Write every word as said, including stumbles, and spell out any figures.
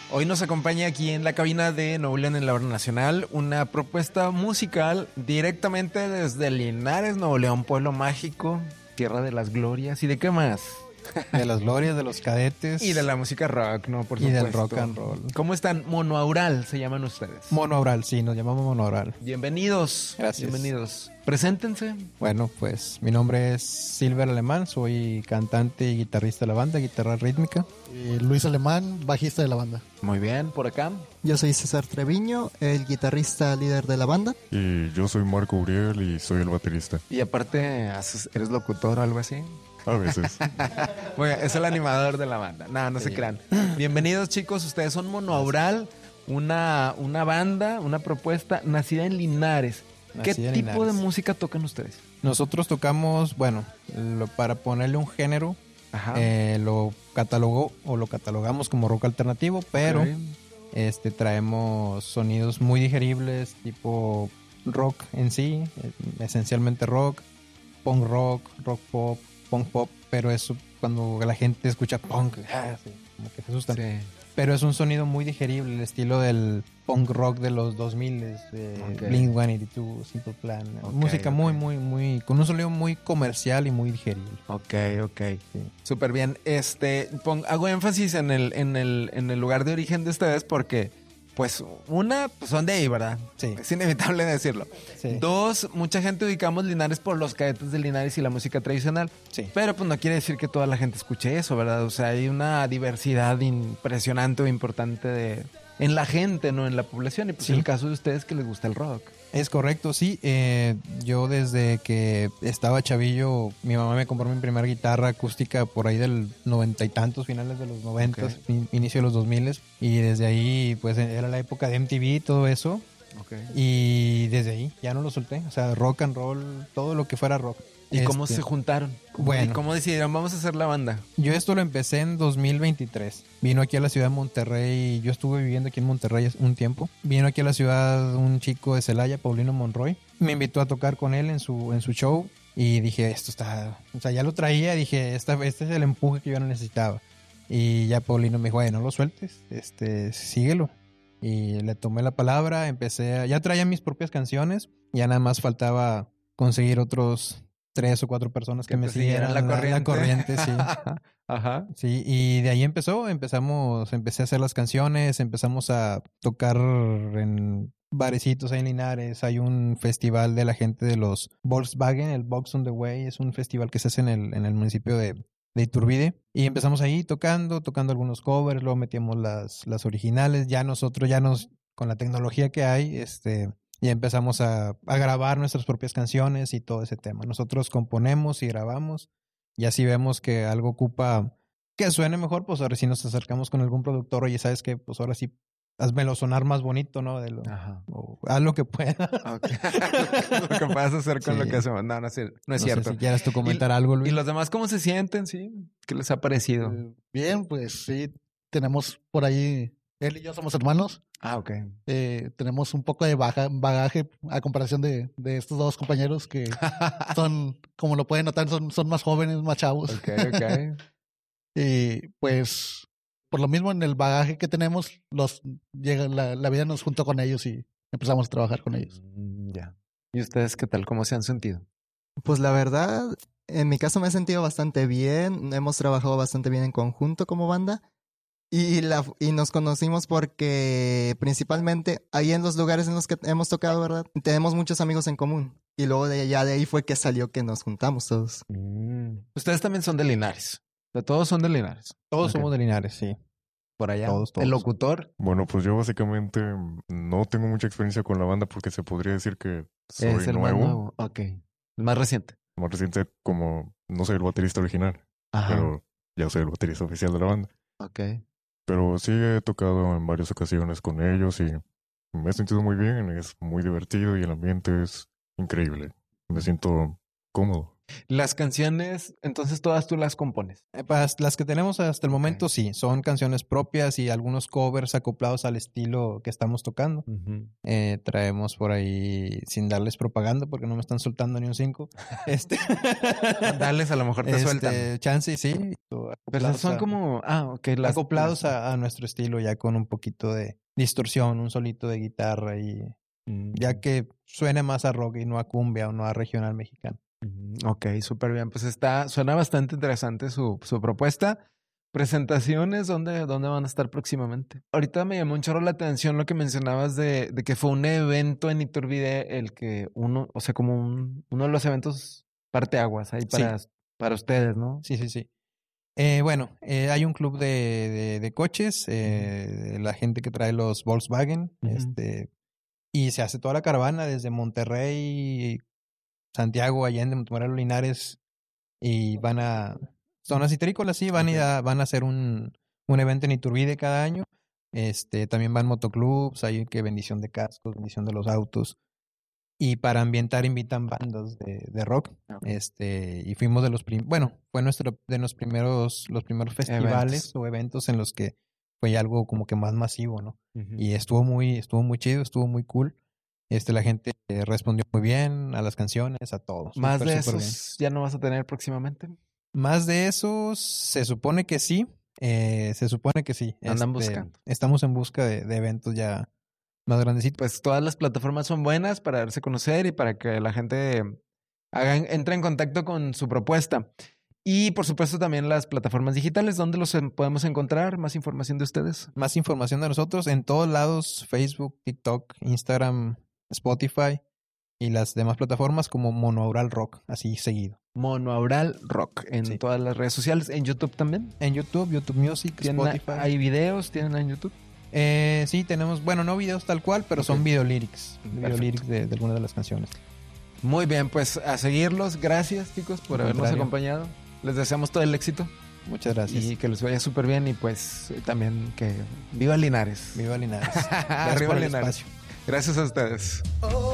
Hoy nos acompaña aquí en la cabina de Nuevo León en la Hora Nacional una propuesta musical directamente desde Linares, Nuevo León, pueblo mágico, tierra de las glorias. ¿Y de qué más? De las glorias, de los cadetes. Y de la música rock, ¿no? Por y supuesto. del rock and roll. ¿Cómo están? Monoaural se llaman ustedes. Monoaural, sí, nos llamamos Monoaural. Bienvenidos. Gracias. Bienvenidos. Preséntense. Bueno, pues mi nombre es Silver Alemán, soy cantante y guitarrista de la banda, guitarra rítmica. Y Luis Alemán, bajista de la banda. Muy bien, por acá. Yo soy César Treviño, el guitarrista líder de la banda. Y yo soy Marco Uriel y soy el baterista. Y aparte, haces- ¿eres locutor o algo así? A veces. Bueno, es el animador de la banda. No, no se crean. Bienvenidos, chicos. Ustedes son Monoaural, una, una banda, una propuesta nacida en Linares. ¿Qué Nacida en tipo Linares. de música tocan ustedes? Nosotros tocamos, bueno, lo- para ponerle un género, Ajá. eh, lo catalogó o lo catalogamos como rock alternativo, pero Ok. este traemos sonidos muy digeribles, tipo rock en sí, eh, esencialmente rock, punk rock, rock pop, punk pop, pero eso cuando la gente escucha punk, ah, sí, como que se asustan. Sí. Pero es un sonido muy digerible, el estilo del punk rock de los dos mil, de Ok. Blink ciento ochenta y dos, Simple Plan. Ok, Música ok. muy, muy, muy, con un sonido muy comercial y muy digerible. Ok, ok. Sí. Súper bien. Este, pon- hago énfasis en el, en el, en el lugar de origen de ustedes porque, pues, una, pues son de ahí, ¿verdad? Sí. Es inevitable decirlo. Sí. Dos, mucha gente ubicamos Linares por los cadetes de Linares y la música tradicional. Sí. Pero pues no quiere decir que toda la gente escuche eso, ¿verdad? O sea, hay una diversidad impresionante o importante de, en la gente, ¿no? En la población. Y pues Sí. en el caso de ustedes que les gusta el rock. Es correcto, sí. Eh, yo desde que estaba chavillo, mi mamá me compró mi primera guitarra acústica por ahí del noventa y tantos, finales de los noventas, Ok. in- inicio de los dos miles. Y desde ahí, pues era la época de M T V y todo eso. Ok. Y desde ahí ya no lo solté. O sea, rock and roll, todo lo que fuera rock. ¿Y cómo Este, se juntaron? ¿Cómo- bueno. ¿Y cómo decidieron vamos a hacer la banda? Yo esto lo empecé en dos mil veintitrés. Vino aquí a la ciudad de Monterrey. Yo estuve viviendo aquí en Monterrey un tiempo. Vino aquí a la ciudad un chico de Celaya, Paulino Monroy. Me invitó a tocar con él en su, en su show. Y dije, esto está... O sea, ya lo traía. Dije, esta, este es el empuje que yo necesitaba. Y ya Paulino me dijo, "Oye, no lo sueltes. Este, síguelo." Y le tomé la palabra. Empecé a... Ya traía mis propias canciones. Ya nada más faltaba conseguir otros tres o cuatro personas que, Que me te siguieran siguieran la corriente. corriente, sí. Ajá. Sí, y de ahí empezó, empezamos, empecé a hacer las canciones, empezamos a tocar en barecitos ahí en Linares. Hay un festival de la gente de los Volkswagen, el Box on the Way, es un festival que se hace en el, en el municipio de, de Iturbide. Y empezamos ahí tocando, tocando algunos covers, luego metíamos las, las originales. Ya nosotros, ya nos, con la tecnología que hay, este, ya empezamos a, a grabar nuestras propias canciones y todo ese tema. Nosotros componemos y grabamos. Y así vemos que algo ocupa que suene mejor, pues ahora sí nos acercamos con algún productor. Oye, ¿sabes qué? Pues ahora sí, hazmelo sonar más bonito, ¿no? De lo, Ajá. o haz lo que pueda. Ok. Lo que puedas hacer con Sí. lo que hacemos. No, no es, cier- no es No sé cierto. si quieras tú comentar algo, Luis. ¿Y los demás cómo se sienten? Sí. ¿Qué les ha parecido? Eh, Bien, pues sí, tenemos por ahí, él y yo somos hermanos. Ah, ok. Eh, tenemos un poco de baja, bagaje a comparación de, de estos dos compañeros que son, como lo pueden notar, son, son más jóvenes, más chavos. Ok, ok. Y pues, por lo mismo, en el bagaje que tenemos, los llega la, la vida nos juntó con ellos y empezamos a trabajar con ellos. Mm, ya. ¿Y ustedes qué tal? ¿Cómo se han sentido? Pues la verdad, en mi caso me he sentido bastante bien. Hemos trabajado bastante bien en conjunto como banda. Y, la, y nos conocimos porque principalmente ahí en los lugares en los que hemos tocado, ¿verdad? Tenemos muchos amigos en común. Y luego de allá de ahí fue que salió que nos juntamos todos. Mm. Ustedes también son de Linares. De todos son de Linares. Todos Ok. somos de Linares, sí. Por allá. Todos, todos. El locutor Bueno, pues yo básicamente no tengo mucha experiencia con la banda porque se podría decir que soy es el más nuevo. nuevo. Ok. El más reciente. Más reciente como no soy el baterista original, Ajá. pero ya soy el baterista oficial de la banda. Ok. Pero sí he tocado en varias ocasiones con ellos y me he sentido muy bien, es muy divertido y el ambiente es increíble. Me siento cómodo. Las canciones, entonces todas tú las compones. Eh, Pues, las que tenemos hasta el momento, Ok. sí, son canciones propias y algunos covers acoplados al estilo que estamos tocando. Eh, traemos por ahí, sin darles propaganda, porque no me están soltando ni un cinco. Este, Dales, a lo mejor te este, sueltan. chance, y sí. Pero acoplados son a- como, ah, ok, las acoplados las- a, a nuestro estilo, ya con un poquito de distorsión, un solito de guitarra y Mm, ya que suene más a rock y no a cumbia o no a regional mexicano. mm, ok, súper bien. Pues está, suena bastante interesante su, su propuesta. Presentaciones, ¿dónde, ¿dónde van a estar próximamente? Ahorita me llamó un chorro la atención lo que mencionabas de, de que fue un evento en Iturbide el que uno, o sea, como un, uno de los eventos parteaguas ahí para, para ustedes, ¿no? Sí, sí, sí. Eh, bueno, eh, hay un club de, de, de coches, eh, la gente que trae los Volkswagen, Ujú. este, y se hace toda la caravana desde Monterrey, Santiago, Allende, Montemorelos, Linares, y van a zonas citrícolas, sí, van, Ok. a, van a hacer un, un evento en Iturbide cada año. Este, también van motoclubs, hay que bendición de cascos, bendición de los autos. Y para ambientar invitan bandas de, de rock. Ok. Este, y fuimos de los prim bueno, fue nuestro de los primeros, los primeros festivales Eventos. o eventos en los que fue algo como que más masivo, ¿no? Ujú. Y estuvo muy, estuvo muy chido, estuvo muy cool. Este, la gente eh, respondió muy bien a las canciones, a todo. Más súper, de súper esos ya no vas a tener próximamente. bien. Más de esos, se supone que sí. eh, se supone que sí. Andan Este, buscando. Estamos en busca de, de eventos ya más grandecitos. Pues todas las plataformas son buenas para darse a conocer y para que la gente haga, entre en contacto con su propuesta. Y por supuesto también las plataformas digitales, ¿dónde los em- podemos encontrar? Más información de ustedes. Más información de nosotros en todos lados: Facebook, TikTok, Instagram, Spotify y las demás plataformas como Monoaural Rock, así seguido. Monoaural Rock en Sí. todas las redes sociales, en YouTube también. En YouTube, YouTube Music, ¿Tienen, Spotify. ¿Hay videos? ¿Tienen en YouTube? Eh, sí, tenemos, bueno, no videos tal cual, pero Ok. son videolyrics. Perfecto. Videolyrics de, de algunas de las canciones. Muy bien, pues a seguirlos. Gracias, chicos, por Al habernos contrario. acompañado. Les deseamos todo el éxito Muchas gracias. y que les vaya súper bien. Y pues eh, también que viva Linares. Viva Linares. Gracias Arriba por el Linares. espacio. Gracias a ustedes.